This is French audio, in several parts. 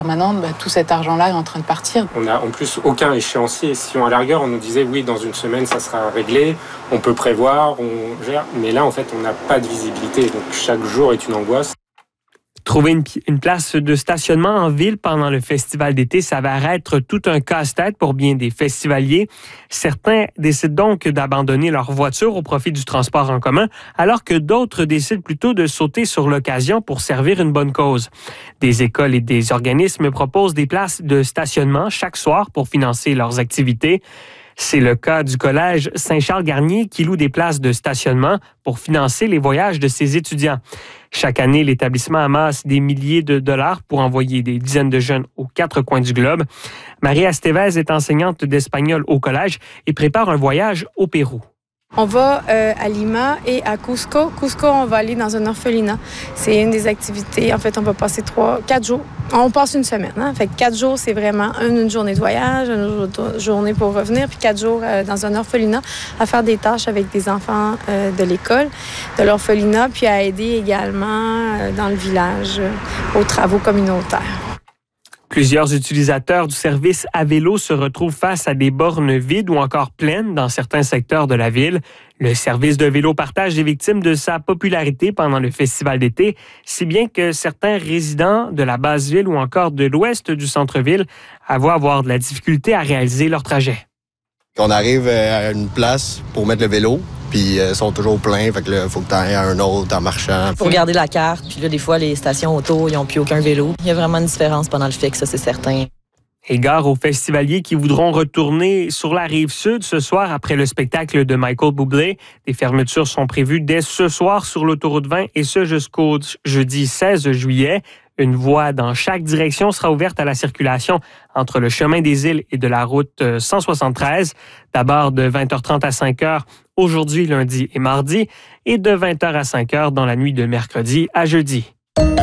Maintenant, tout cet argent-là est en train de partir. On n'a en plus aucun échéancier. Si à la rigueur, on nous disait oui, dans une semaine, ça sera réglé, on peut prévoir, on gère. Mais là, en fait, on n'a pas de visibilité. Donc, chaque jour est une angoisse. Trouver une place de stationnement en ville pendant le festival d'été s'avère être tout un casse-tête pour bien des festivaliers. Certains décident donc d'abandonner leur voiture au profit du transport en commun, alors que d'autres décident plutôt de sauter sur l'occasion pour servir une bonne cause. Des écoles et des organismes proposent des places de stationnement chaque soir pour financer leurs activités. C'est le cas du collège Saint-Charles-Garnier qui loue des places de stationnement pour financer les voyages de ses étudiants. Chaque année, l'établissement amasse des milliers de dollars pour envoyer des dizaines de jeunes aux 4 coins du globe. Maria Estevez est enseignante d'espagnol au collège et prépare un voyage au Pérou. On va à Lima et à Cusco. Cusco, on va aller dans un orphelinat. C'est une des activités. En fait, on va passer 4 jours. On passe une semaine. Fait que 4 jours, c'est vraiment une journée de voyage, une journée pour revenir, puis 4 jours dans un orphelinat à faire des tâches avec des enfants de l'école, de l'orphelinat, puis à aider également dans le village aux travaux communautaires. Plusieurs utilisateurs du service à vélo se retrouvent face à des bornes vides ou encore pleines dans certains secteurs de la ville. Le service de vélo partage est victime de sa popularité pendant le festival d'été, si bien que certains résidents de la basse-ville ou encore de l'ouest du centre-ville avouent avoir de la difficulté à réaliser leur trajet. On arrive à une place pour mettre le vélo, puis ils sont toujours pleins, fait que là, il faut que tu ailles à un autre en marchant. Faut regarder la carte, puis là, des fois, les stations auto, ils n'ont plus aucun vélo. Il y a vraiment une différence pendant le fixe, ça, c'est certain. Égard aux festivaliers qui voudront retourner sur la Rive-Sud ce soir après le spectacle de Michael Bublé. Des fermetures sont prévues dès ce soir sur l'autoroute 20 et ce jusqu'au jeudi 16 juillet. Une voie dans chaque direction sera ouverte à la circulation entre le chemin des Îles et de la route 173, d'abord de 20h30 à 5h aujourd'hui, lundi et mardi, et de 20h à 5h dans la nuit de mercredi à jeudi.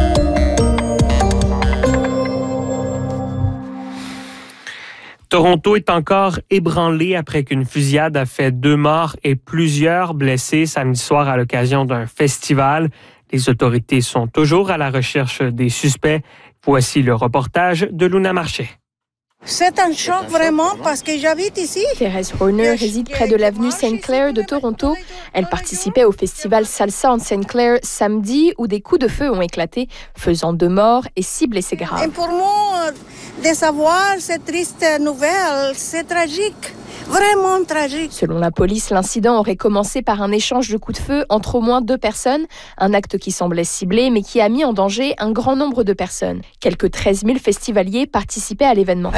Toronto est encore ébranlé après qu'une fusillade a fait 2 morts et plusieurs blessés samedi soir à l'occasion d'un festival. Les autorités sont toujours à la recherche des suspects. Voici le reportage de Luna Marché. C'est un choc vraiment parce que j'habite ici. Thérèse Horner réside près de l'avenue St. Clair de Toronto. Elle participait au festival Salsa en St. Clair samedi où des coups de feu ont éclaté, faisant 2 morts et 6 blessés graves. Et pour moi, de savoir cette triste nouvelle, c'est tragique. Vraiment tragique. Selon la police, l'incident aurait commencé par un échange de coups de feu entre au moins 2 personnes, un acte qui semblait ciblé mais qui a mis en danger un grand nombre de personnes. Quelques 13 000 festivaliers participaient à l'événement.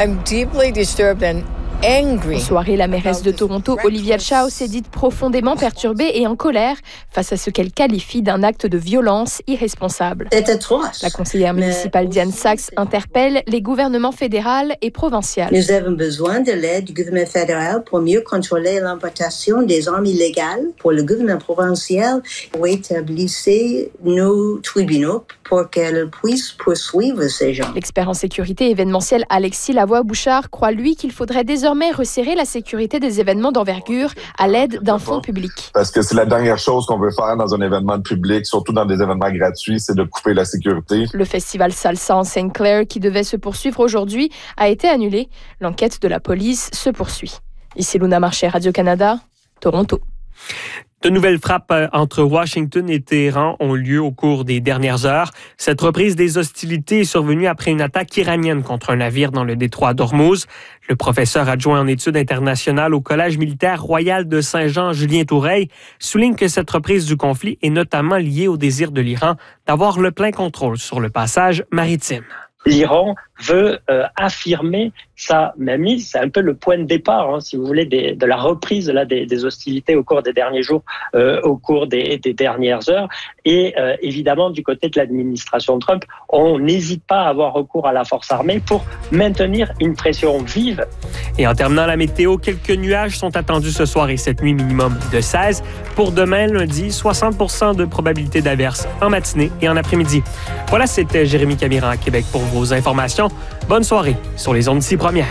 En soirée, la mairesse de Toronto, Olivia Chow, s'est dite profondément perturbée et en colère face à ce qu'elle qualifie d'un acte de violence irresponsable. C'est atroce. La conseillère municipale Diane Sachs interpelle les gouvernements fédéral et provincial. Nous avons besoin de l'aide du gouvernement fédéral pour mieux contrôler l'importation des armes illégales. Pour le gouvernement provincial, pour établir nos tribunaux pour qu'elles puissent poursuivre ces gens. L'expert en sécurité événementielle Alexis Lavoie-Bouchard croit, lui, qu'il faudrait désormais resserrer la sécurité des événements d'envergure à l'aide d'un fonds public. Parce que c'est la dernière chose qu'on veut faire dans un événement public, surtout dans des événements gratuits, c'est de couper la sécurité. Le festival Salsa en St. Clair, qui devait se poursuivre aujourd'hui, a été annulé. L'enquête de la police se poursuit. Ici Luna Marché, Radio-Canada, Toronto. De nouvelles frappes entre Washington et Téhéran ont lieu au cours des dernières heures. Cette reprise des hostilités est survenue après une attaque iranienne contre un navire dans le détroit d'Ormuz. Le professeur adjoint en études internationales au Collège militaire royal de Saint-Jean, Julien Toureille, souligne que cette reprise du conflit est notamment liée au désir de l'Iran d'avoir le plein contrôle sur le passage maritime. L'Iran veut affirmer sa mainmise. C'est un peu le point de départ, si vous voulez, de la reprise des hostilités au cours des derniers jours, au cours des dernières heures. Et évidemment, du côté de l'administration Trump, on n'hésite pas à avoir recours à la force armée pour maintenir une pression vive. Et en terminant la météo, quelques nuages sont attendus ce soir et cette nuit, minimum de 16. Pour demain, lundi, 60% de probabilité d'averse en matinée et en après-midi. Voilà, c'était Jérémy Camiran à Québec pour vos informations. Bonne soirée sur les ondes d'ici première.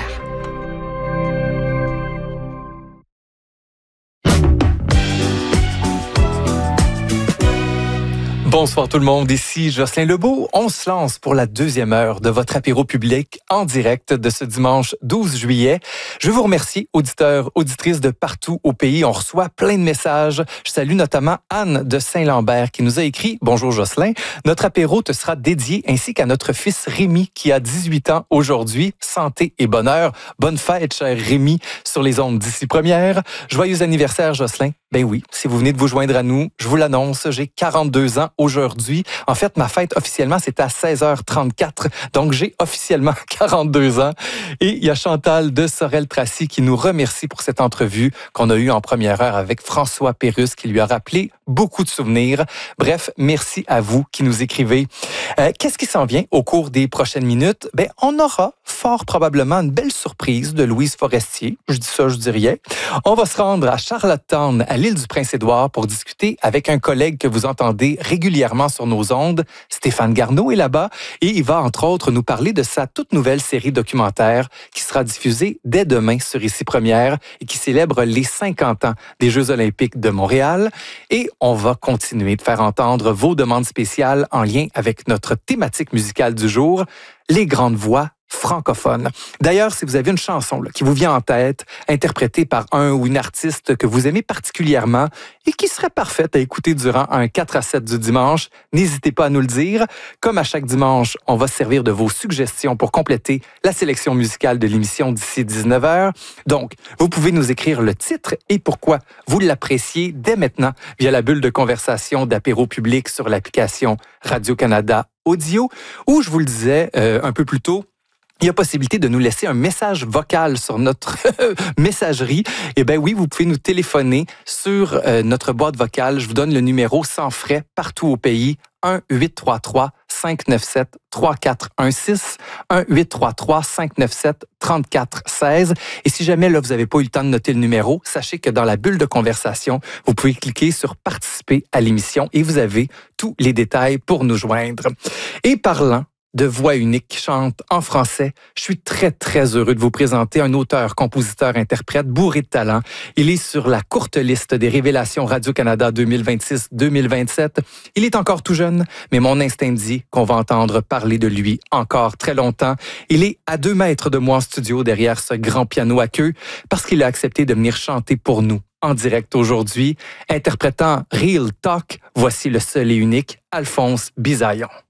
Bonsoir tout le monde, ici Jocelyn Lebeau. On se lance pour la deuxième heure de votre apéro public en direct de ce dimanche 12 juillet. Je vous remercie, auditeurs, auditrices de partout au pays. On reçoit plein de messages. Je salue notamment Anne de Saint-Lambert qui nous a écrit « Bonjour Jocelyn, notre apéro te sera dédié ainsi qu'à notre fils Rémi qui a 18 ans aujourd'hui. Santé et bonheur. Bonne fête, cher Rémi, sur les ondes d'ici première. Joyeux anniversaire Jocelyn. Ben oui, si vous venez de vous joindre à nous, je vous l'annonce, j'ai 42 ans aujourd'hui. En fait, ma fête officiellement, c'est à 16h34, donc j'ai officiellement 42 ans. Et il y a Chantal de Sorel-Tracy qui nous remercie pour cette entrevue qu'on a eue en première heure avec François Pérusse qui lui a rappelé beaucoup de souvenirs. Bref, merci à vous qui nous écrivez. Qu'est-ce qui s'en vient au cours des prochaines minutes? Ben, on aura fort probablement une belle surprise de Louise Forestier. Je dis ça, je dis rien. On va se rendre à Charlottetown, à l'île du Prince-Édouard, pour discuter avec un collègue que vous entendez régulièrement sur nos ondes. Stéphane Garneau est là-bas et il va entre autres nous parler de sa toute nouvelle série documentaire qui sera diffusée dès demain sur Ici Première et qui célèbre les 50 ans des Jeux olympiques de Montréal. Et on va continuer de faire entendre vos demandes spéciales en lien avec notre thématique musicale du jour, les grandes voix francophone. D'ailleurs, si vous avez une chanson qui vous vient en tête, interprétée par un ou une artiste que vous aimez particulièrement et qui serait parfaite à écouter durant un 4 à 7 du dimanche, n'hésitez pas à nous le dire. Comme à chaque dimanche, on va se servir de vos suggestions pour compléter la sélection musicale de l'émission d'ici 19h. Donc, vous pouvez nous écrire le titre et pourquoi vous l'appréciez dès maintenant via la bulle de conversation d'apéro public sur l'application Radio-Canada Audio, ou je vous le disais un peu plus tôt, il y a possibilité de nous laisser un message vocal sur notre messagerie. Eh bien oui, vous pouvez nous téléphoner sur notre boîte vocale. Je vous donne le numéro sans frais partout au pays. 1-833-597-3416, 1-833-597-3416. Et si jamais là, vous n'avez pas eu le temps de noter le numéro, sachez que dans la bulle de conversation, vous pouvez cliquer sur « Participer à l'émission » et vous avez tous les détails pour nous joindre. Et parlant de voix unique qui chante en français, je suis très, très heureux de vous présenter un auteur, compositeur, interprète bourré de talent. Il est sur la courte liste des révélations Radio-Canada 2026-2027. Il est encore tout jeune, mais mon instinct me dit qu'on va entendre parler de lui encore très longtemps. Il est à 2 mètres de moi en studio derrière ce grand piano à queue parce qu'il a accepté de venir chanter pour nous en direct aujourd'hui. Interprétant Real Talk, voici le seul et unique Alphonse Bisaillon.